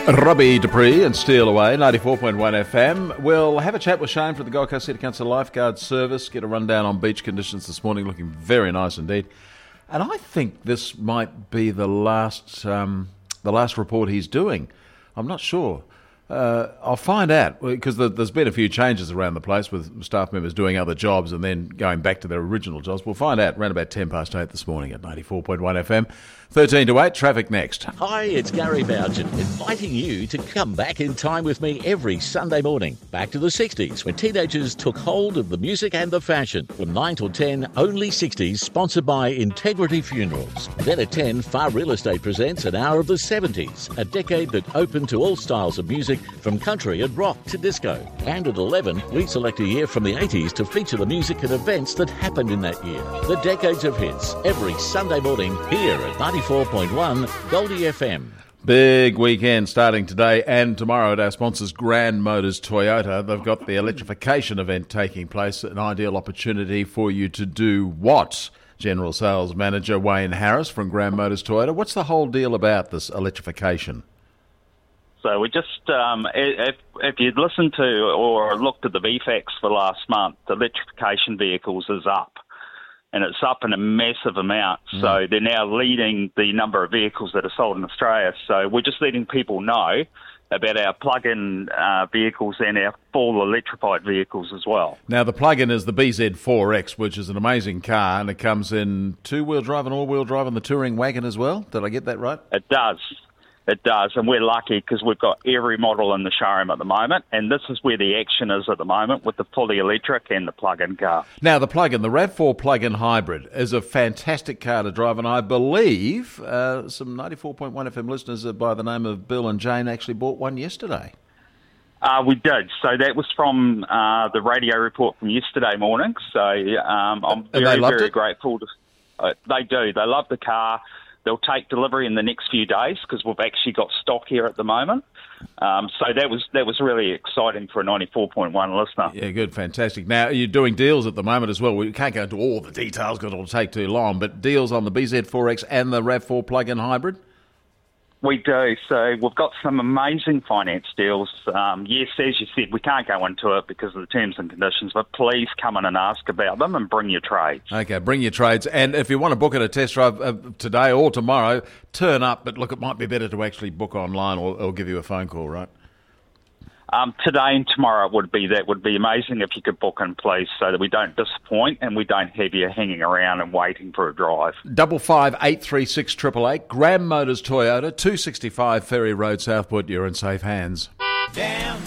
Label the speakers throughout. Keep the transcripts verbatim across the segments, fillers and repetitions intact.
Speaker 1: Robbie Dupree and Steal Away, ninety-four point one F M. We'll have a chat with Shane from the Gold Coast City Council Lifeguard Service, get a rundown on beach conditions this morning, looking very nice indeed. And I think this might be the last um, the last report he's doing. I'm not sure. Uh, I'll find out, because there's been a few changes around the place with staff members doing other jobs and then going back to their original jobs. We'll find out around about ten past eight this morning at ninety-four point one F M. thirteen to eight, traffic next.
Speaker 2: Hi, it's Gary Bougen, inviting you to come back in time with me every Sunday morning. Back to the sixties, when teenagers took hold of the music and the fashion. From nine till ten, Only sixties, sponsored by Integrity Funerals. Then at ten, Far Real Estate presents an hour of the seventies, a decade that opened to all styles of music, from country and rock to disco. And at eleven, we select a year from the eighties to feature the music and events that happened in that year. The Decades of Hits, every Sunday morning here at ninety-four point one Goldie F M.
Speaker 1: Big weekend starting today and tomorrow at our sponsors Grand Motors Toyota. They've got the electrification event taking place, an ideal opportunity for you to do what? General Sales Manager Wayne Harris from Grand Motors Toyota. What's the whole deal about this electrification?
Speaker 3: So we just, um, if, if you'd listened to or looked at the V FACTS for last month, electrification vehicles is up. And it's up in a massive amount. Mm. So they're now leading the number of vehicles that are sold in Australia. So we're just letting people know about our plug-in uh, vehicles and our full electrified vehicles as well.
Speaker 1: Now, the plug-in is the B Z four X, which is an amazing car, and it comes in two-wheel drive and all-wheel drive on the touring wagon as well. Did I get that right?
Speaker 3: It does. It does, and we're lucky because we've got every model in the showroom at the moment, and this is where the action is at the moment with the fully electric and the plug-in car.
Speaker 1: Now, the plug-in, the RAV four plug-in hybrid, is a fantastic car to drive, and I believe uh, some ninety-four point one F M listeners by the name of Bill and Jane actually bought one yesterday.
Speaker 3: Uh, we did. So that was from uh, the radio report from yesterday morning, so um, I'm
Speaker 1: and
Speaker 3: very, very
Speaker 1: it?
Speaker 3: grateful. To, uh, they do. They love the car. They'll take delivery in the next few days because we've actually got stock here at the moment. Um, so that was that was really exciting for a ninety-four point one listener.
Speaker 1: Yeah, good, fantastic. Now, you're doing deals at the moment as well. We can't go into all the details because it'll take too long, but deals on the B Z four X and the RAV four plug-in hybrid?
Speaker 3: We do. So we've got some amazing finance deals. Um, yes, as you said, we can't go into it because of the terms and conditions, but please come in and ask about them and bring your trades.
Speaker 1: Okay, bring your trades. And if you want to book at a test drive uh, today or tomorrow, turn up. But look, it might be better to actually book online or, or give you a phone call, right?
Speaker 3: Um, today and tomorrow would be that would be amazing if you could book in, please, so that we don't disappoint and we don't have you hanging around and waiting for a drive.
Speaker 1: Double five eight three six triple eight. Grand Motors Toyota, two sixty-five Ferry Road, Southport. You're in safe hands. Down,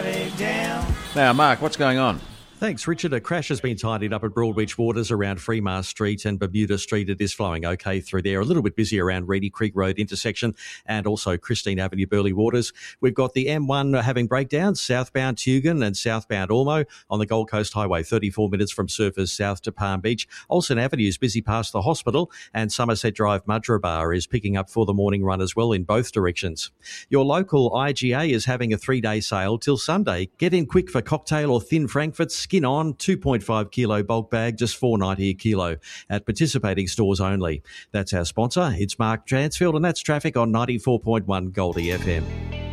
Speaker 1: down. Now, Mark, what's going on?
Speaker 4: Thanks, Richard. A crash has been tidied up at Broadbeach Waters around Freemar Street and Bermuda Street. It is flowing okay through there. A little bit busy around Reedy Creek Road intersection and also Christine Avenue, Burleigh Waters. We've got the M one having breakdowns, southbound Tugun and southbound Ormo on the Gold Coast Highway, thirty-four minutes from Surfers South to Palm Beach. Olsen Avenue is busy past the hospital, and Somerset Drive Mudgeeraba is picking up for the morning run as well in both directions. Your local I G A is having a three-day sale till Sunday. Get in quick for cocktail or thin Frankfurts. Skin on, two point five kilo bulk bag, just four dollars ninety a kilo at participating stores only. That's our sponsor. It's Mark Transfield, and that's traffic on ninety-four point one Goldie F M.